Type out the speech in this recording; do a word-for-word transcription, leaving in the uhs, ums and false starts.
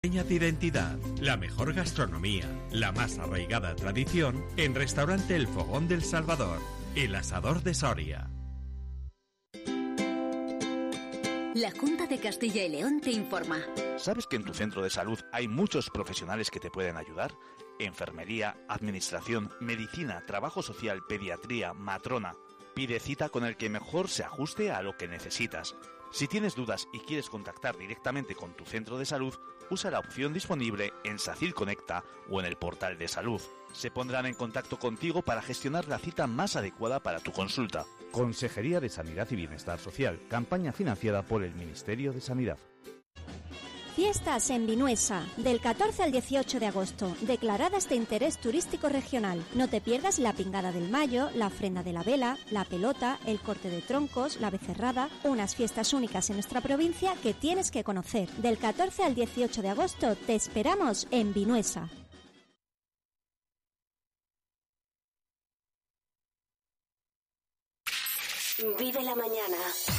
Seña de identidad, la mejor gastronomía, la más arraigada tradición en Restaurante El Fogón del Salvador, el asador de Soria. La Junta de Castilla y León te informa. ¿Sabes que en tu centro de salud hay muchos profesionales que te pueden ayudar? Enfermería, administración, medicina, trabajo social, pediatría, matrona. Pide cita con el que mejor se ajuste a lo que necesitas. Si tienes dudas y quieres contactar directamente con tu centro de salud, usa la opción disponible en SACIL Conecta o en el portal de salud. Se pondrán en contacto contigo para gestionar la cita más adecuada para tu consulta. Consejería de Sanidad y Bienestar Social, campaña financiada por el Ministerio de Sanidad. Fiestas en Vinuesa, del catorce al dieciocho de agosto, declaradas de interés turístico regional. No te pierdas la Pingada del Mayo, la Ofrenda de la Vela, la Pelota, el Corte de Troncos, la Becerrada, unas fiestas únicas en nuestra provincia que tienes que conocer. Del catorce al dieciocho de agosto te esperamos en Vinuesa. Vive la mañana.